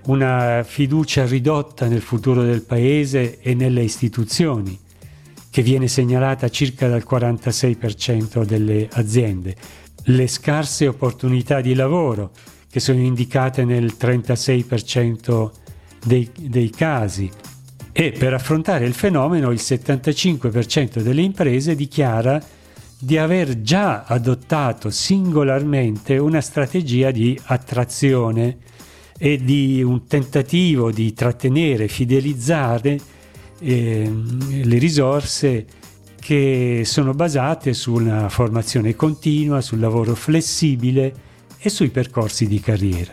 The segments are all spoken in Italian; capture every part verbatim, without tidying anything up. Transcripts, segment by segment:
una fiducia ridotta nel futuro del paese e nelle istituzioni, che viene segnalata circa dal quarantasei per cento delle aziende, le scarse opportunità di lavoro, che sono indicate nel trentasei per cento dei, dei casi, e per affrontare il fenomeno il settantacinque per cento delle imprese dichiara di aver già adottato singolarmente una strategia di attrazione e di un tentativo di trattenere, fidelizzare eh, le risorse che sono basate su una formazione continua, sul lavoro flessibile e sui percorsi di carriera.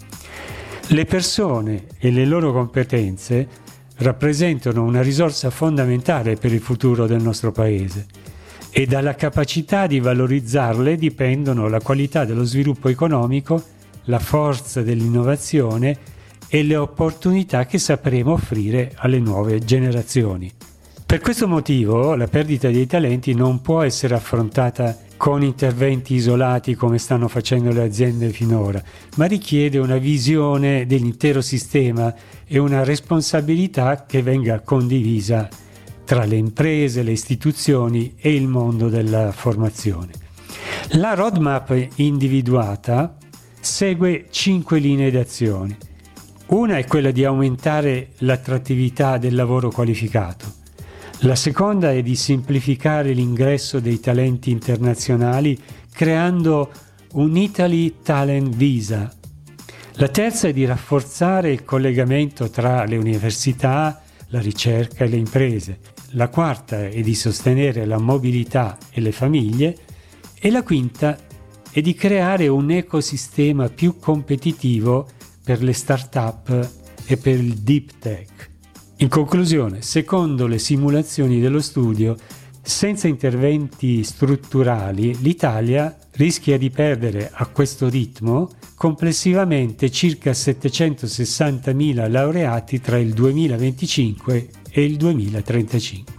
Le persone e le loro competenze rappresentano una risorsa fondamentale per il futuro del nostro paese e dalla capacità di valorizzarle dipendono la qualità dello sviluppo economico, la forza dell'innovazione e le opportunità che sapremo offrire alle nuove generazioni. Per questo motivo la perdita dei talenti non può essere affrontata con interventi isolati come stanno facendo le aziende finora, ma richiede una visione dell'intero sistema e una responsabilità che venga condivisa tra le imprese, le istituzioni e il mondo della formazione. La roadmap individuata segue cinque linee d'azione. Una è quella di aumentare l'attrattività del lavoro qualificato. La seconda è di semplificare l'ingresso dei talenti internazionali creando un Italy Talent Visa. La terza è di rafforzare il collegamento tra le università, la ricerca e le imprese. La quarta è di sostenere la mobilità e le famiglie. E la quinta è di creare un ecosistema più competitivo per le start-up e per il deep tech. In conclusione, secondo le simulazioni dello studio, senza interventi strutturali, l'Italia rischia di perdere a questo ritmo complessivamente circa settecentosessantamila laureati tra il duemilaventicinque e il duemilatrentacinque.